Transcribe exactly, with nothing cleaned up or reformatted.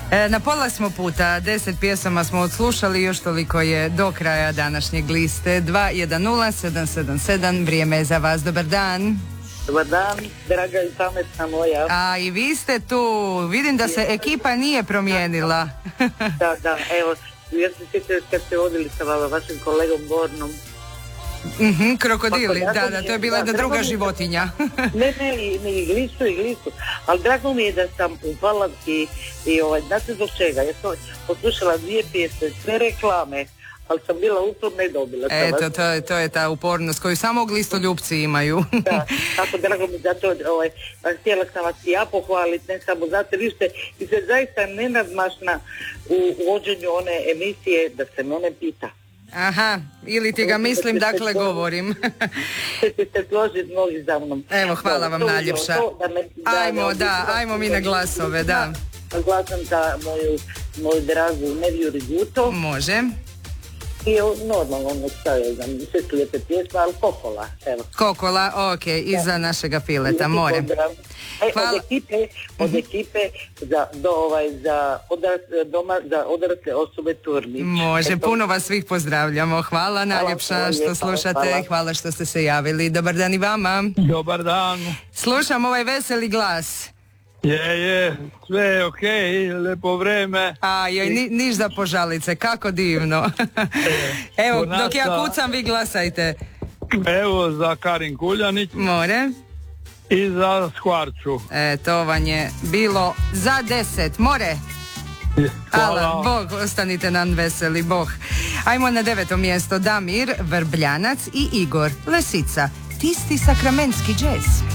E, na pola smo puta, deset pjesama smo odslušali, još toliko je do kraja današnjeg liste. Dva jedan nula sedam sedam sedam, vrijeme je za vas. Dobar dan. Dobar dan, draga i pametna moja. A i vi ste tu, vidim da se ekipa nije promijenila. Da, da, evo, ja se sjećam kad ste vodili sa vama, vašim kolegom Bornom. Mhm, krokodili, Pa, da, da, to je bila jedna druga životinja. Ne, ne, i, i glisu, i glisu. Ali drago mi je da sam upala i, i ovaj, znate zbog čega? Ja sam poslušala dvije pjesme, sve reklame, ali sam bila uporna i dobila. Eto, to je, to je ta upornost koju samo glistoljupci imaju. Da, tako drago mi zato, ovaj, htjela sam vas i ja pohvaliti, ne samo zato, vi ste, vi ste zaista nenadmašna u vođenju one emisije da se mene pita. Aha, ili ti ga mislim, dakle govorim. Ćete se složiti mnogi za mnom. Evo, hvala vam najljepša. Ajmo, da, ajmo mi na glasove, da. Glasam za moju, moju dragu Neviju Riguto. Može. I normalno ono stavio za sve su lijepe pjesme, ali Kokola, evo. Kokola, ok, iza našega Pileta, more. E, od ekipe, od ekipe za, do, ovaj, za, odrasle, doma, za odrasle osobe Turnić. Može, Eto. Puno vas svih pozdravljamo. Hvala najljepša hvala, što slušate. Hvala. hvala što ste se javili. Dobar dan i vama. Dobar dan. Slušam ovaj veseli glas. Je, je, sve je okej, okay, lepo vreme. A, joj, ni, niš za požalice, kako divno. Evo, Konasta, dok ja kucam, vi glasajte. Evo za Karin Kuljanić. More. I za Skvarču. E, to vam je bilo za deset. More. Hvala. Ala, Bog, ostanite nam veseli, Bog. Ajmo na deveto mjesto. Damir, Vrbljanac i Igor Lesica. Tisti sakramentski džez.